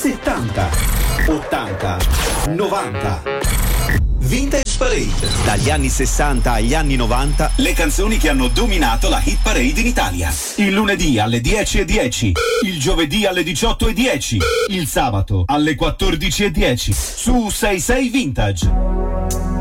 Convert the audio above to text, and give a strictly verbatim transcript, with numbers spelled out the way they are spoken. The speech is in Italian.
settanta, ottanta, novanta. Vintage Parade. Dagli anni sessanta agli anni novanta, le canzoni che hanno dominato la hit parade in Italia. Il lunedì alle dieci e dieci, il giovedì alle diciotto e dieci, il sabato alle quattordici e dieci su sei sei Vintage.